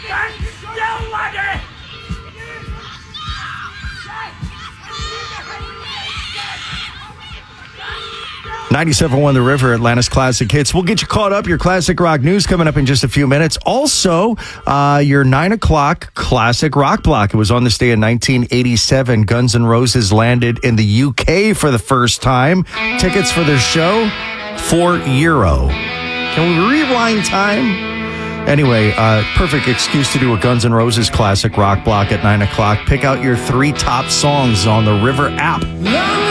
.97.1 The River, Atlanta's Classic Hits. We'll get you caught up. Your classic rock news coming up in just a few minutes. Also, your 9 o'clock classic rock block. It was on this day in 1987. Guns N' Roses landed in the UK for the first time. Tickets for their show, €4. Can we rewind time? Anyway, perfect excuse to do a Guns N' Roses classic rock block at 9 o'clock. Pick out your 3 top songs on the River app.